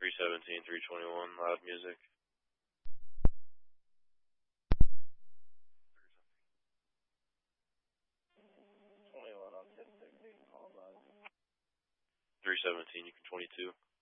317, 321, loud music. Autistic being called on. 317, you can 22.